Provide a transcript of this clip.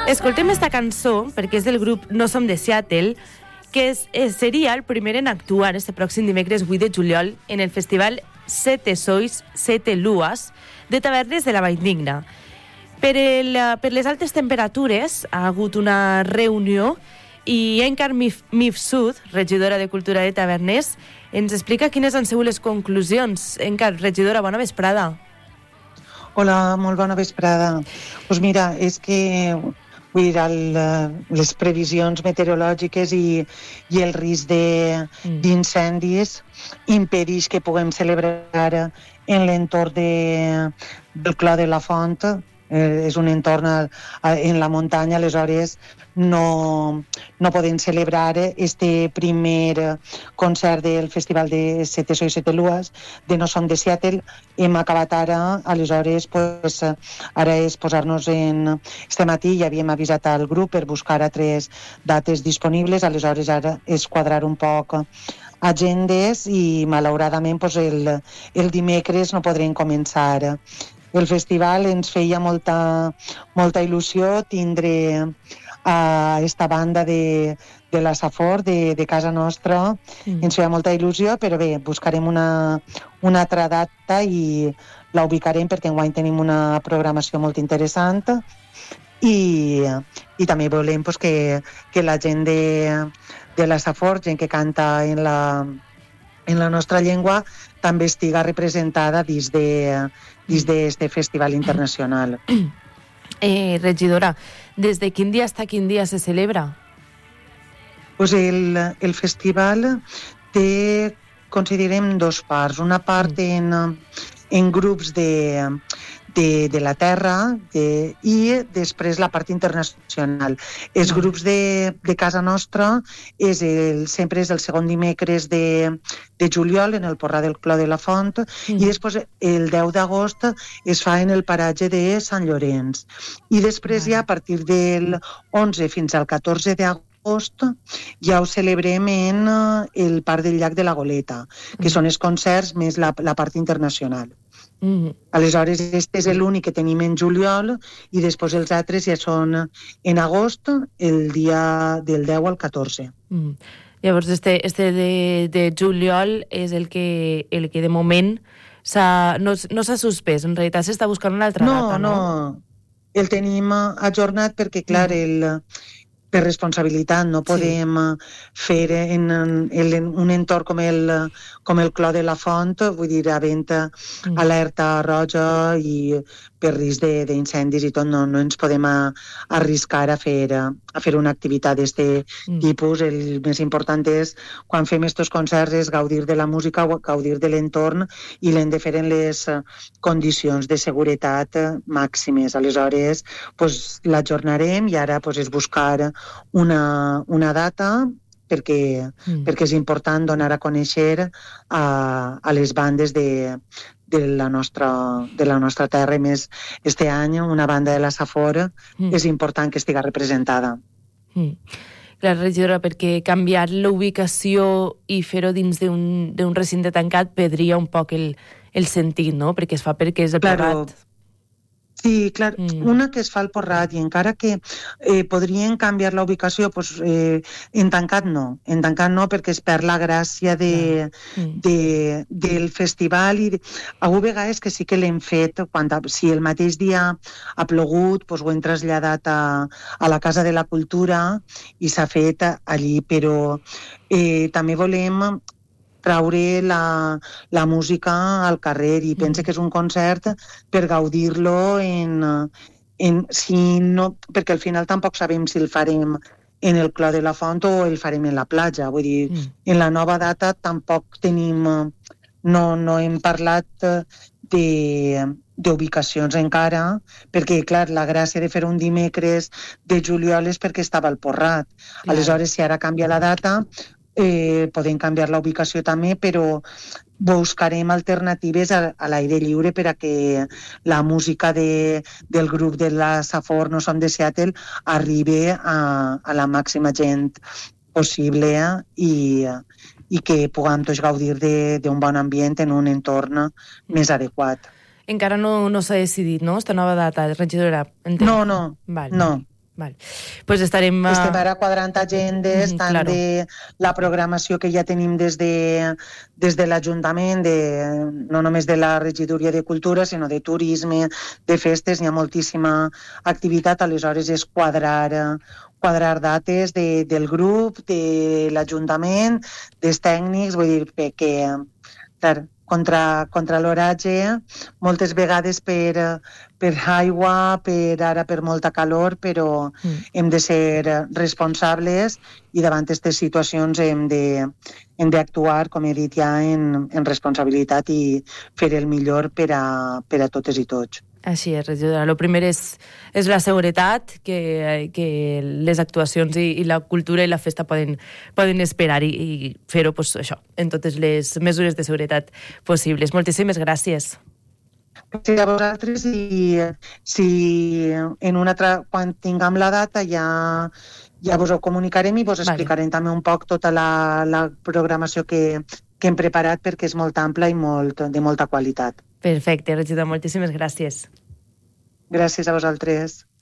Escoltem esta cançó perquè és del grup No Som de Seattle, que seria el primer en actuar este pròxim dimecres 8 de juliol en el festival Sete Sois, Sete Luas de Tavernes de la Valldigna. Per les altes temperatures ha hagut una reunió i Encar Mifsud, regidora de Cultura de Tavernes, ens explica quines han sigut les conclusions. Encar, regidora, bona vesprada. Hola, molt bona vesprada. Doncs mira, és que vull dir, les previsions meteorològiques i el risc d'incendis impedeix que puguem celebrar en l'entorn del Clot de la Font. És un entorn en la muntanya, aleshores no podem celebrar este primer concert del Festival de Sete Sois, Sete Luas de No Som de Seattle. Hem acabat ara, aleshores ara és posar-nos en... Este matí ja havíem avisat al grup per buscar altres dates disponibles, aleshores ara és quadrar un poc agendes i malauradament el dimecres no podrem començar. El festival ens feia molta il·lusió tindre esta banda de la Safor, de casa nostra. Ens feia molta il·lusió, però bé, buscarem una altra data i la ubicarem perquè enguany tenim una programació molt interessant i també volem que la gent de la Safor, gent que canta en la nostra llengua, també estiga representada dins d'este festival internacional. Regidora, des de quin dia fins quin dia se celebra? Pues el festival té, considerem, dos parts. Una part en grups de la terra i després la part internacional. Els grups de casa nostra sempre és el segon dimecres de juliol en el Porrà del Clot de la Font i després el 10 d'agost es fa en el paratge de Sant Llorenç. I després ja a partir del 11 fins al 14 d'agost ja ho celebrem en el Parc del Llac de la Goleta, que són els concerts més la part internacional. Aleshores, este és l'únic que tenim en juliol i després els altres ja són en agost, el dia del 10 al 14. Llavors, este de juliol és el que de moment no s'ha suspès. En realitat s'està buscant una altra data, no? No, el tenim ajornat perquè, clar, per responsabilitat no podem fer en un entorn com el Clot de la Font, vull dir, havent alerta roja i per risc d'incendis i tot, no ens podem arriscar a fer una activitat d'aquest tipus. El més important és, quan fem aquests concerts, és gaudir de la música, gaudir de l'entorn i l'hem de fer en les condicions de seguretat màximes. Aleshores, l'ajornarem i ara és buscar una data perquè és important donar a conèixer a les bandes de la nostra terra, i més este any una banda de la Safor és important que estigui representada. Clar, regidora, perquè canviar l'ubicació i fer-ho dins d'un recinte tancat perdria un poc el sentit, no? Perquè es fa perquè és el Porrat. Sí, clar, una que es fa al Porrat i encara que podrien canviar la ubicació, en tancat no perquè es perd la gràcia del festival i a vegades que sí que l'hem fet, si el mateix dia ha plogut, ho hem traslladat a la Casa de la Cultura i s'ha fet allí, però també volem traure la música al carrer i pense que és un concert per gaudir-lo perquè al final tampoc sabem si el farem en el Clot de la Font o el farem en la platja. Vull dir, en la nova data tampoc no hem parlat d'ubicacions encara, perquè, clar, la gràcia de fer un dimecres de juliol és perquè estava al Porrat. Aleshores, si ara canvia la data, podem canviar la ubicació també, però buscarem alternatives a l'aire lliure per a que la música del grup de la Safor No Som de Seattle arribi a la màxima gent possible i que puguem tots gaudir d'un bon ambient en un entorn més adequat. Encara no s'ha decidit, no?, esta nova data, regidora? No. Pues estarem ara quadrant agendes, tant de la programació que ja tenim des de l'Ajuntament, no només de la Regidoria de Cultura, sinó de turisme, de festes, hi ha moltíssima activitat, aleshores és quadrar dates del grup, de l'Ajuntament, dels tècnics, vull dir que clar, contra l'oratge, moltes vegades per aigua, per molta calor, però hem de ser responsables i davant d'aquestes situacions hem d'actuar, com he dit ja, en responsabilitat i fer el millor per a totes i tots. Així és, regidora. El primer és la seguretat, que les actuacions i la cultura i la festa poden esperar i fer-ho, pues, això, en totes les mesures de seguretat possibles. Moltíssimes gràcies. Gràcies a vosaltres i si en una altra, quan tinguem la data ja vos ho comunicarem i vos explicarem també un poc tota la programació que hem preparat perquè és molt ampla i de molta qualitat. Perfecte, regidora, moltíssimes gràcies. Gràcies a vosaltres.